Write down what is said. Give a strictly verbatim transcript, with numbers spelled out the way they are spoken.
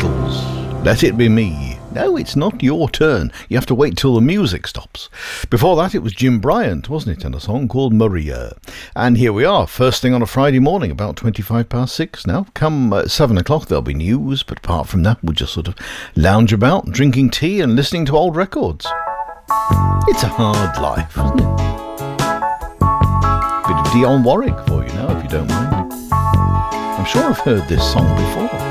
Beatles, Let It Be Me. No, it's not your turn. You have to wait till the music stops. Before that, it was Jim Bryant, wasn't it? And a song called Maria. And here we are, first thing on a Friday morning, about twenty-five past six now. Come uh, seven o'clock, there'll be news. But apart from that, we'll just sort of lounge about, drinking tea and listening to old records. It's a hard life, isn't it? Bit of Dionne Warwick for you now, if you don't mind. I'm sure I've heard this song before.